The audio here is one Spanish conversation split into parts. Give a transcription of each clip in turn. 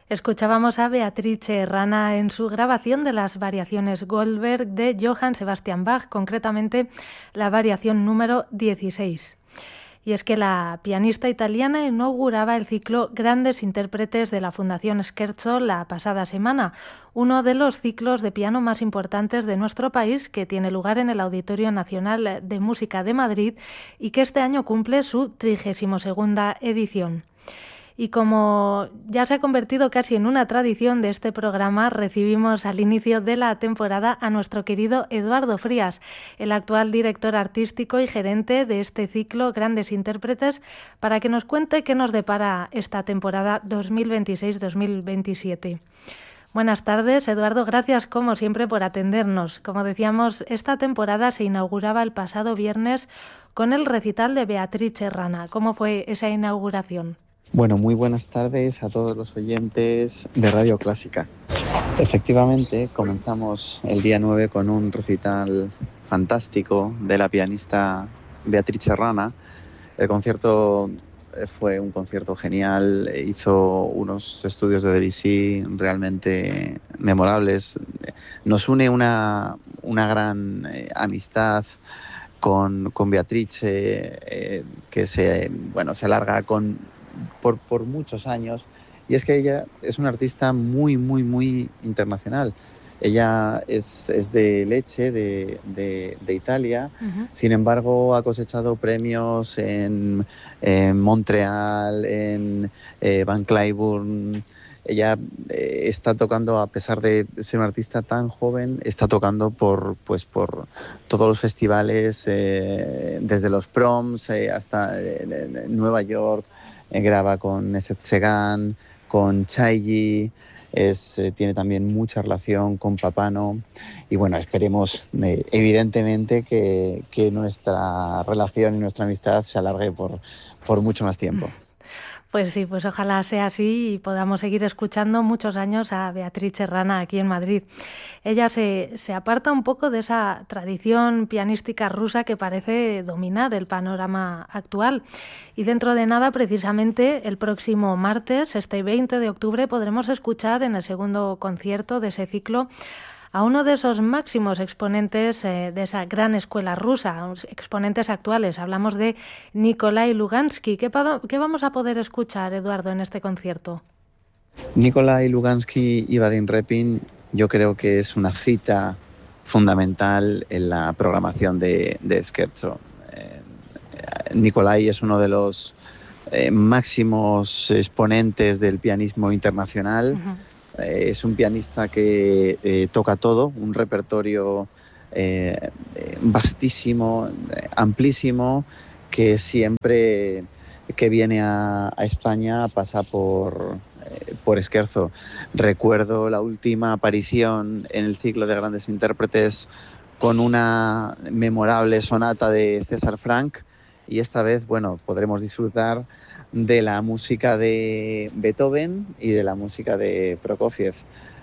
Escuchábamos a Beatrice Errana en su grabación de las variaciones Goldberg de Johann Sebastian Bach, concretamente la variación número 16. Y es que la pianista italiana inauguraba el ciclo Grandes Intérpretes de la Fundación Scherzo la pasada semana, uno de los ciclos de piano más importantes de nuestro país, que tiene lugar en el Auditorio Nacional de Música de Madrid y que este año cumple su 32ª edición. Y como ya se ha convertido casi en una tradición de este programa, recibimos al inicio de la temporada a nuestro querido Eduardo Frías, el actual director artístico y gerente de este ciclo Grandes Intérpretes, para que nos cuente qué nos depara esta temporada 2026-2027. Buenas tardes, Eduardo. Gracias, como siempre, por atendernos. Como decíamos, esta temporada se inauguraba el pasado viernes con el recital de Beatrice Errana. ¿Cómo fue esa inauguración? Bueno, muy buenas tardes a todos los oyentes de Radio Clásica. Efectivamente, comenzamos el día 9 con un recital fantástico de la pianista Beatrice Errana. El concierto fue un concierto genial, hizo unos estudios de Debussy realmente memorables. Nos une una gran amistad con Beatrice, que se alarga por muchos años, y es que ella es una artista muy internacional. Ella es de Lecce, de Italia. Uh-huh. Sin embargo, ha cosechado premios en Montreal, en Van Cliburn. Ella está tocando, a pesar de ser una artista tan joven, está tocando por todos los festivales, desde los proms hasta Nueva York. Graba con Esed Segan, con Chailly, tiene también mucha relación con Papano, y bueno, esperemos evidentemente que nuestra relación y nuestra amistad se alargue por mucho más tiempo. Pues sí, pues ojalá sea así y podamos seguir escuchando muchos años a Beatrice Errana aquí en Madrid. Ella se aparta un poco de esa tradición pianística rusa que parece dominar el panorama actual. Y dentro de nada, precisamente, el próximo martes, este 20 de octubre, podremos escuchar en el segundo concierto de ese ciclo a uno de esos máximos exponentes de esa gran escuela rusa, exponentes actuales. Hablamos de Nikolai Lugansky. ¿Qué vamos a poder escuchar, Eduardo, en este concierto? Nikolai Lugansky y Vadim Repin, yo creo que es una cita fundamental en la programación de Scherzo. Nikolai es uno de los máximos exponentes del pianismo internacional. Uh-huh. Es un pianista que toca todo, un repertorio vastísimo, amplísimo, que siempre que viene a España pasa por Scherzo. Recuerdo la última aparición en el ciclo de Grandes Intérpretes con una memorable sonata de César Franck, y esta vez, bueno, podremos disfrutar de la música de Beethoven y de la música de Prokofiev.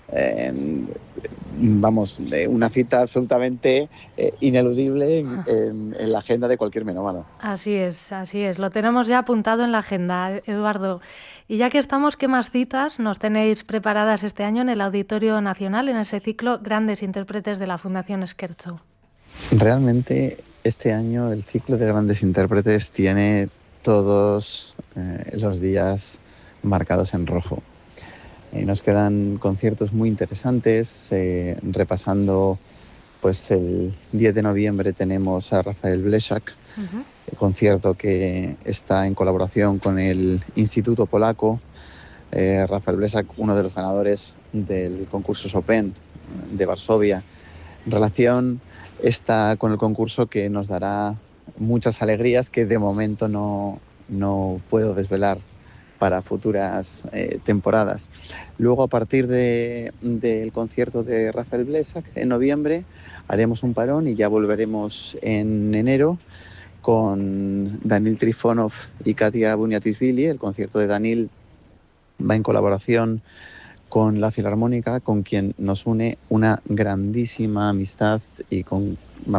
Una cita absolutamente ineludible en la agenda de cualquier melómano. Así es. Lo tenemos ya apuntado en la agenda, Eduardo. Y ya que estamos, ¿qué más citas nos tenéis preparadas este año en el Auditorio Nacional, en ese ciclo Grandes Intérpretes de la Fundación Scherzo? Realmente, este año el ciclo de Grandes Intérpretes tiene todos los días marcados en rojo. Nos quedan conciertos muy interesantes, repasando, pues el 10 de noviembre tenemos a Rafael Bleszak, uh-huh. El concierto que está en colaboración con el Instituto Polaco. Rafael Bleszak, uno de los ganadores del concurso Chopin de Varsovia. En relación está con el concurso que nos dará muchas alegrías que de momento no puedo desvelar para futuras temporadas. Luego, a partir del concierto de Rafael Bleszak en noviembre, haremos un parón y ya volveremos en enero con Danil Trifonov y Katia Buniatisvili. El concierto de Danil va en colaboración con la Filarmónica, con quien nos une una grandísima amistad y con,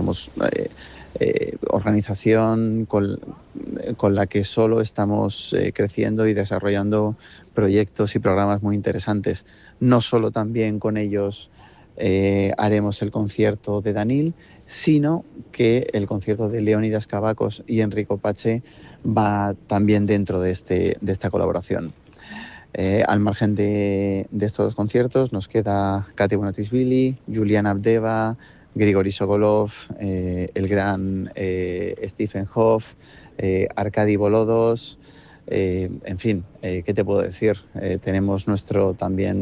organización con la que solo estamos creciendo y desarrollando proyectos y programas muy interesantes. No solo también con ellos haremos el concierto de Danil, sino que el concierto de Leónidas Cavacos y Enrico Pache va también dentro de esta colaboración. Al margen de estos dos conciertos nos queda Katia Bonatisvili, Julian Abdeva, Grigori Sokolov, el gran Stephen Hoff, Arkady Volodos, en fin, ¿qué te puedo decir? Tenemos nuestro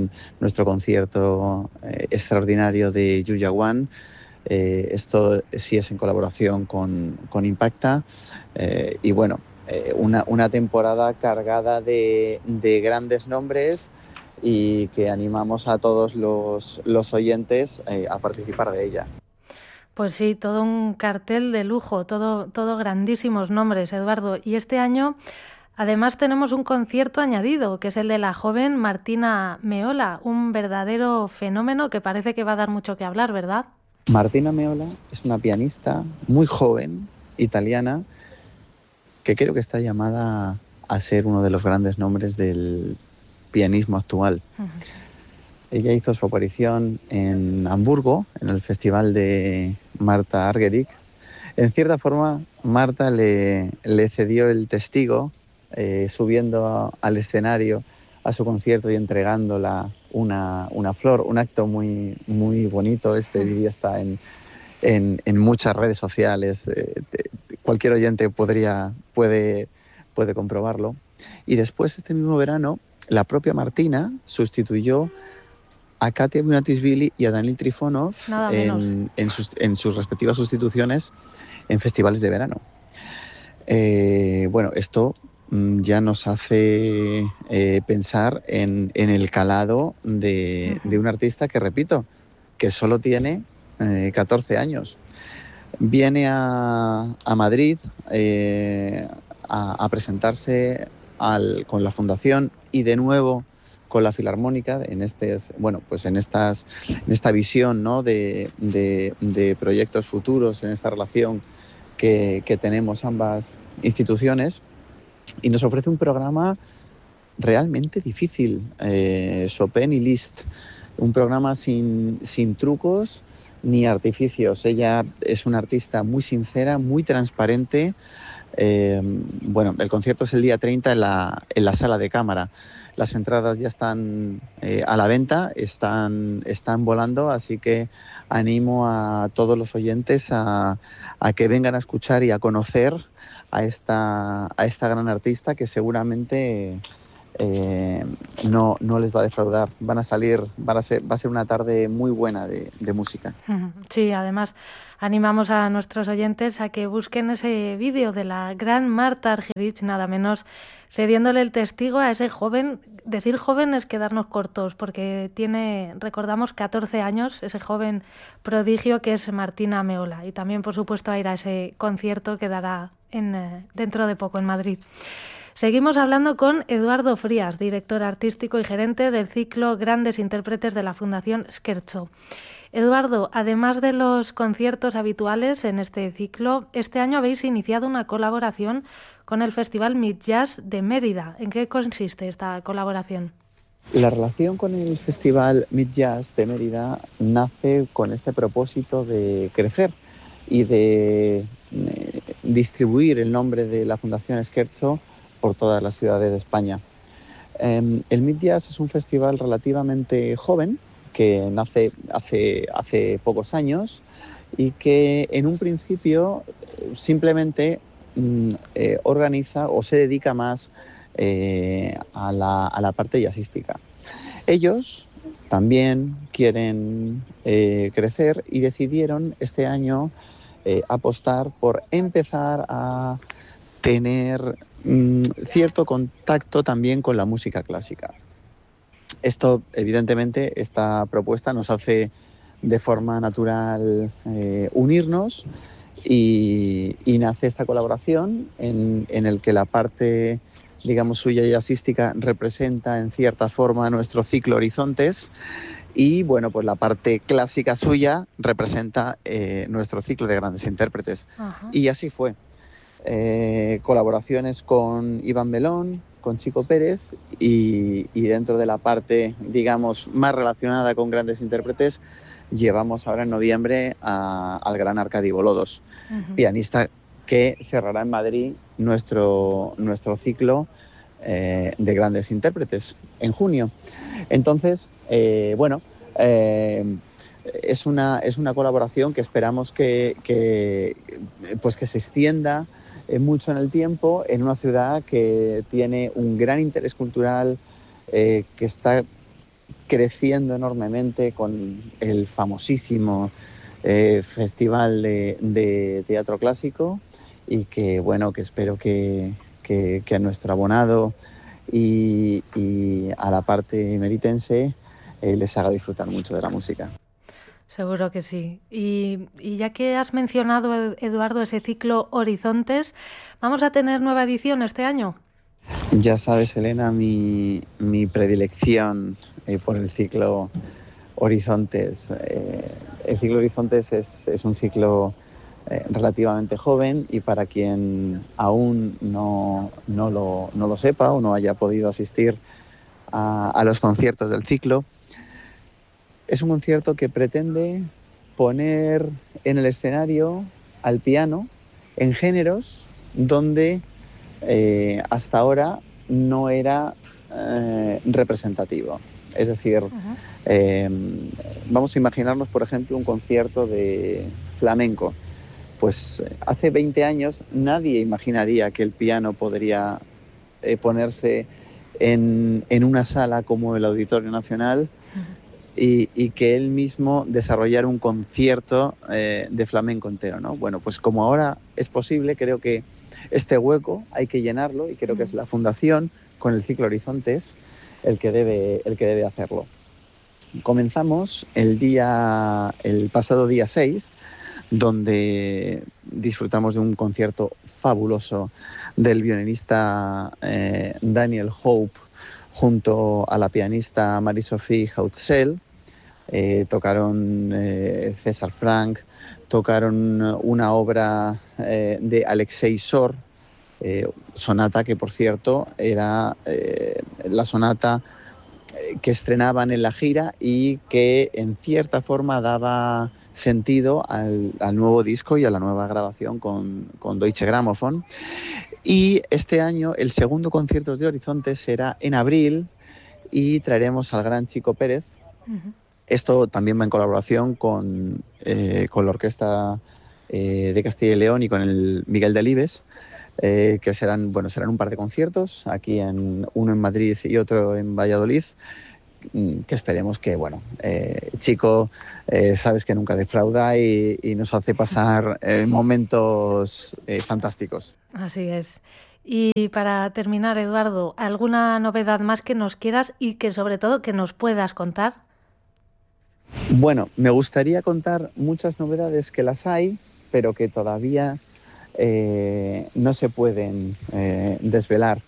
concierto extraordinario de Yuya One. Esto sí es en colaboración con Impacta y bueno, una temporada cargada de grandes nombres y que animamos a todos los oyentes a participar de ella. Pues sí, todo un cartel de lujo, todo grandísimos nombres, Eduardo. Y este año además tenemos un concierto añadido, que es el de la joven Martina Meola, un verdadero fenómeno que parece que va a dar mucho que hablar, ¿verdad? Martina Meola es una pianista muy joven, italiana, que creo que está llamada a ser uno de los grandes nombres del pianismo actual. Uh-huh. Ella hizo su aparición en Hamburgo, en el festival de Marta Argerich. En cierta forma, Marta le cedió el testigo, subiendo al escenario a su concierto y entregándola una flor, un acto muy, muy bonito. Este vídeo está en muchas redes sociales. Cualquier oyente puede comprobarlo. Y después, este mismo verano, la propia Martina sustituyó a Katia Bonatisvili y a Danil Trifonov en sus respectivas sustituciones en festivales de verano. Bueno, esto ya nos hace pensar en el calado de un artista que, repito, que solo tiene 14 años. Viene a Madrid a presentarse con la Fundación y de nuevo con la Filarmónica en esta visión, ¿no?, de proyectos futuros, en esta relación que tenemos ambas instituciones, y nos ofrece un programa realmente difícil, Chopin y Liszt, un programa sin trucos ni artificios. Ella es una artista muy sincera, muy transparente. Bueno, el concierto es el día 30 en la sala de cámara. Las entradas ya están a la venta, están volando, así que animo a todos los oyentes a que vengan a escuchar y a conocer a esta gran artista, que seguramente no les va a defraudar. Va a ser una tarde muy buena de música. Sí, además animamos a nuestros oyentes a que busquen ese vídeo de la gran Marta Argerich, nada menos, cediéndole el testigo a ese joven. Decir joven es quedarnos cortos, porque tiene, recordamos, 14 años, ese joven prodigio que es Martina Meola. Y también, por supuesto, a ir a ese concierto que dará dentro de poco en Madrid. Seguimos hablando con Eduardo Frías, director artístico y gerente del ciclo Grandes Intérpretes de la Fundación Scherzo. Eduardo, además de los conciertos habituales en este ciclo, este año habéis iniciado una colaboración con el Festival Midjazz de Mérida. ¿En qué consiste esta colaboración? La relación con el Festival Midjazz de Mérida nace con este propósito de crecer y de distribuir el nombre de la Fundación Scherzo por todas las ciudades de España. El Midjazz es un festival relativamente joven, que nace hace pocos años y que en un principio simplemente organiza o se dedica más a la parte jazzística. Ellos también quieren crecer y decidieron este año apostar por empezar a tener cierto contacto también con la música clásica. Esto, evidentemente, esta propuesta nos hace de forma natural unirnos y nace esta colaboración en el que la parte digamos, suya jazzística representa en cierta forma nuestro ciclo Horizontes y, bueno, pues la parte clásica suya representa nuestro ciclo de grandes intérpretes. Ajá. Y así fue. Colaboraciones con Iván Belón, con Chico Pérez y dentro de la parte, digamos, más relacionada con grandes intérpretes, llevamos ahora en noviembre al gran Arcadi Bolodos, pianista que cerrará en Madrid nuestro ciclo de grandes intérpretes en junio. Entonces, bueno, es una colaboración que esperamos que se extienda mucho en el tiempo, en una ciudad que tiene un gran interés cultural, que está creciendo enormemente con el famosísimo Festival de Teatro Clásico y que, bueno, que espero que a nuestro abonado y a la parte meritense les haga disfrutar mucho de la música. Seguro que sí. Y ya que has mencionado, Eduardo, ese ciclo Horizontes, ¿vamos a tener nueva edición este año? Ya sabes, Elena, mi predilección por el ciclo Horizontes. El ciclo Horizontes es un ciclo relativamente joven y para quien aún no lo sepa o no haya podido asistir a los conciertos del ciclo, es un concierto que pretende poner en el escenario al piano en géneros donde hasta ahora no era representativo. Es decir, vamos a imaginarnos, por ejemplo, un concierto de flamenco. Pues hace 20 años nadie imaginaría que el piano podría ponerse en una sala como el Auditorio Nacional y que él mismo desarrollara un concierto de flamenco entero, ¿no? Bueno, pues como ahora es posible, creo que este hueco hay que llenarlo y creo que es la Fundación, con el ciclo Horizontes, el que debe hacerlo. Comenzamos el pasado día 6, donde disfrutamos de un concierto fabuloso del violinista Daniel Hope junto a la pianista Marie-Sophie Hautzel. Tocaron César Franck, tocaron una obra de Alexei Sor, sonata que, por cierto, era la sonata que estrenaban en la gira y que en cierta forma daba sentido al nuevo disco y a la nueva grabación con Deutsche Grammophon. Y este año el segundo concierto de Horizontes será en abril y traeremos al gran Chico Pérez. Esto también va en colaboración con la Orquesta de Castilla y León y con el Miguel Delibes, que serán un par de conciertos, aquí uno en Madrid y otro en Valladolid, que esperemos que, Chico, sabes que nunca defrauda y nos hace pasar momentos fantásticos. Así es. Y para terminar, Eduardo, ¿alguna novedad más que nos quieras y que sobre todo que nos puedas contar? Bueno, me gustaría contar muchas novedades que las hay, pero que todavía no se pueden desvelar.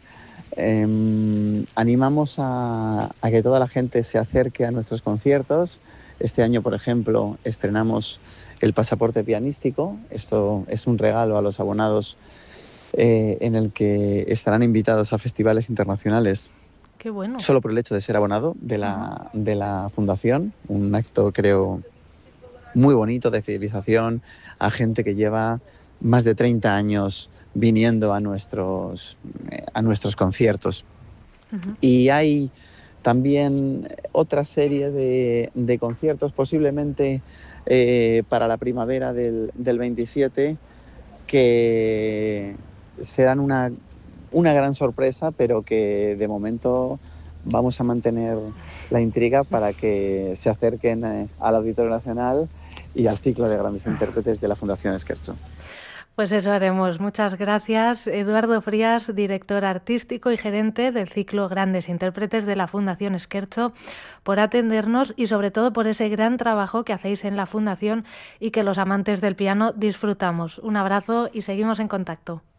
Animamos a que toda la gente se acerque a nuestros conciertos. Este año, por ejemplo, estrenamos el pasaporte pianístico. Esto es un regalo a los abonados en el que estarán invitados a festivales internacionales. Qué bueno. Solo por el hecho de ser abonado de la Fundación. Un acto, creo, muy bonito de fidelización a gente que lleva más de 30 años viniendo a nuestros conciertos. Y hay también otra serie de conciertos, posiblemente para la primavera del 27, que serán una gran sorpresa, pero que de momento vamos a mantener la intriga para que se acerquen al Auditorio Nacional y al ciclo de grandes intérpretes de la Fundación Scherzo. Pues eso haremos. Muchas gracias, Eduardo Frías, director artístico y gerente del ciclo Grandes Intérpretes de la Fundación Scherzo, por atendernos y sobre todo por ese gran trabajo que hacéis en la Fundación y que los amantes del piano disfrutamos. Un abrazo y seguimos en contacto.